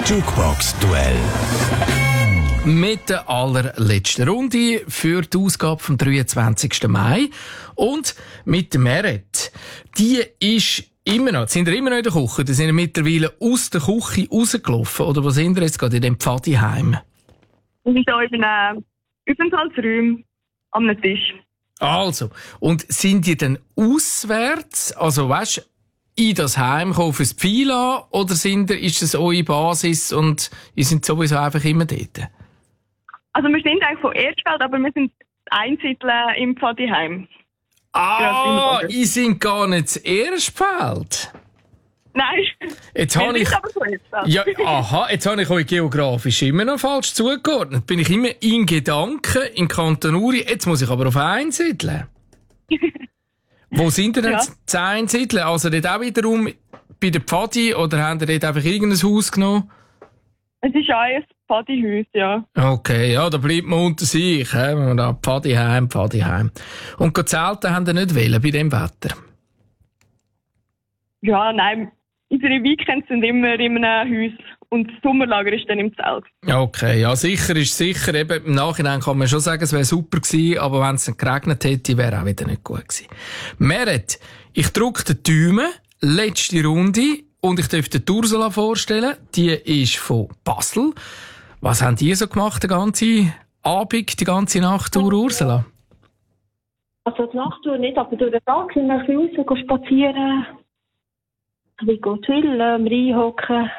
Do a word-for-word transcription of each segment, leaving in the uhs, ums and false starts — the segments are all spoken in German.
Jukebox-Duell. Mit der allerletzten Runde für die Ausgabe vom dreiundzwanzigsten Mai. Und mit der Meret. Die ist immer noch, sind ihr immer noch in der Küche? Die sind mittlerweile aus der Küche rausgelaufen? Oder wo sind ihr jetzt gerade in dem Pfadiheim? Wir sind hier in einem Aufenthaltsraum am Tisch. Also, und sind die dann auswärts, also weißt, in das Heim kommen fürs Pfeil, oder sind ihr, ist das eure Basis und ihr seid sowieso einfach immer dort? Also wir sind eigentlich von Erstfeld, aber wir sind einsiedeln im Pfadiheim. Ah, ihr seid gar nicht das Erstfeld. Nein, jetzt wir habe sind ich, aber von Erstfeld. ja, aha, jetzt habe ich euch geografisch immer noch falsch zugeordnet. Bin ich immer in Gedanken in Kanton Uri, jetzt muss ich aber auf Einsiedeln. Wo sind ihr denn Ja. zu Einsiedeln? Also dort auch wiederum bei der Pfadi oder habt ihr dort einfach irgendein Haus genommen? Es ist auch ein Pfadihaus, ja. Okay, ja, da bleibt man unter sich, he? Wenn man da Pfadiheim, Pfadiheim. Und go zelten haben ihr nicht wollen bei dem Wetter? Ja, nein, unsere Weekends sind immer in einem Haus und das Sommerlager ist dann im Zelt. Okay, ja, sicher ist sicher. Eben, im Nachhinein kann man schon sagen, es wäre super gewesen, aber wenn es nicht geregnet hätte, wäre auch wieder nicht gut gewesen. Meret, ich drücke den Daumen, letzte Runde, und ich darf dir die Ursula vorstellen. Die ist von Basel. Was haben die so gemacht, den ganzen Abend, die ganze Nacht durch, Ursula? Also die Nachttour nicht, aber durch den Tag sind wir ein bisschen raus, spazieren, ein bisschen chillen, reinhocken.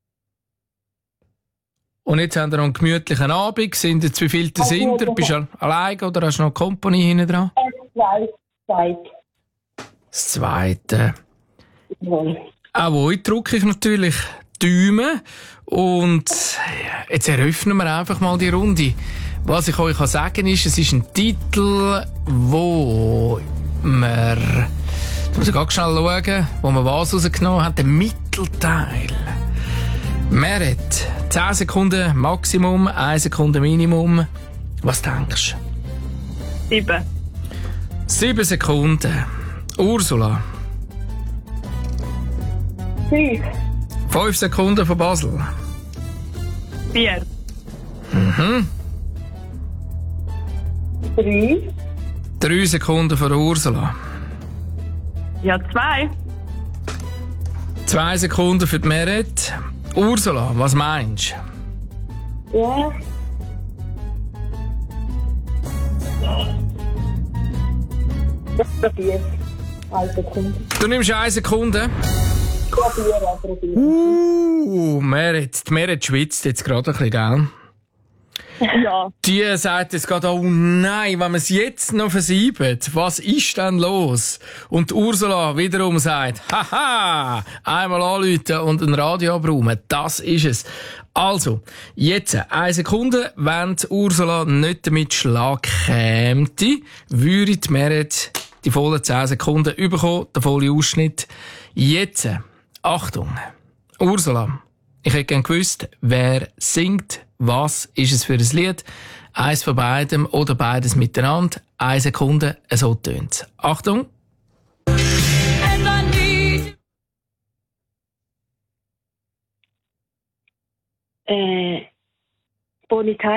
Und jetzt haben wir noch einen gemütlichen Abend. Sind jetzt wie viele Also, sind ihr? Bist du alleine oder hast du noch eine Company hinten dran? Zwei, zwei. Das Zweite. Ja. Auch euch drücke ich natürlich Daumen. Und jetzt eröffnen wir einfach mal die Runde. Was ich euch sagen kann, ist, es ist ein Titel, wo wir, jetzt muss ich ganz schnell schauen, wo wir was rausgenommen haben, den Mittelteil. Meret, zehn Sekunden Maximum, eine Sekunde Minimum. Was denkst du? Sieben. Sieben Sekunden. Ursula. Fünf. Fünf Sekunden von Basel. Vier. Mhm. Drei. Drei Sekunden von der Ursula. Ja, zwei. Zwei Sekunden für die Meret. Ursula, was meinst du? Ja. Ich probiere. Eine Sekunde. Du nimmst eine Sekunde. Probieren, probieren. Uh, Meret, die Meret schwitzt jetzt gerade ein bisschen, gell? Ja. Die sagt jetzt gerade, oh nein, wenn wir es jetzt noch versieben, was ist denn los? Und Ursula wiederum sagt, haha, einmal anrufen und ein Radio abräumen, das ist es. Also, jetzt eine Sekunde, wenn die Ursula nicht damit Schlag käme, würde die Meret die vollen zehn Sekunden bekommen, der volle Ausschnitt. Jetzt, Achtung, Ursula, ich hätte gerne gewusst, wer singt. Was ist es für ein Lied? Eins von beidem oder beides miteinander. Eine Sekunde, so tönt's. Achtung! Äh, Bonnie Tyler.